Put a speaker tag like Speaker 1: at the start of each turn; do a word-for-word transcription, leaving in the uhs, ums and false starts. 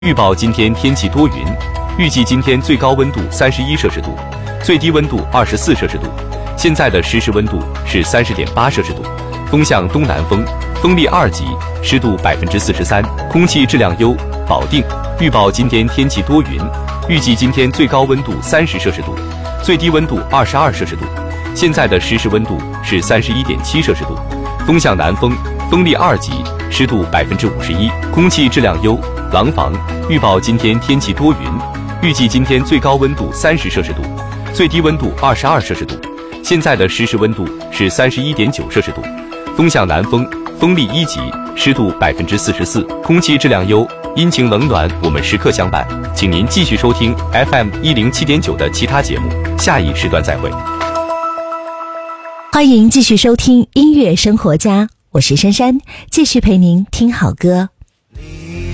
Speaker 1: 预报今天天气多云，预计今天最高温度三十一摄氏度，最低温度二十四摄氏度。现在的实时温度是三十点八摄氏度，风向东南风，风力二级，湿度百分之四十三，空气质量优。保定预报今天天气多云，预计今天最高温度三十摄氏度，最低温度二十二摄氏度。现在的实时温度是三十一点七摄氏度，风向南风，风力二级，湿度百分之五十一，空气质量优。廊坊预报今天天气多云，预计今天最高温度三十摄氏度，最低温度二十二摄氏度。现在的实时温度是三十一点九摄氏度，风向南风，风力一级，湿度百分之四十四，空气质量优。阴晴冷暖，我们时刻相伴。请您继续收听 F M 一零七点九的其他节目，下一时段再会。
Speaker 2: 欢迎继续收听音乐生活家，我是珊珊，继续陪您听好歌。